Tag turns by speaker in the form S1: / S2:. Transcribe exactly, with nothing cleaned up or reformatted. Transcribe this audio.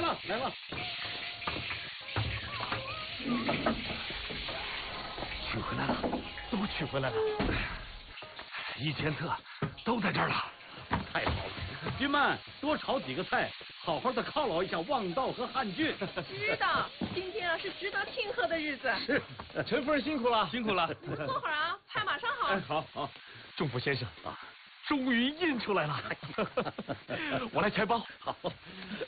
S1: 了，来了。
S2: 取回来了，都取回来了，一千册都在这儿了，
S1: 太好了！军们多炒几个菜，好好的犒劳一下望道和汉俊。
S3: 知道，今天啊是值得庆贺的日子。
S1: 是，
S2: 陈夫人辛苦了，
S1: 辛苦了。
S3: 你们坐会儿啊，菜马上好。
S1: 哎，好好。
S2: 仲甫先生啊，终于印出来了，我来拆包。
S1: 好，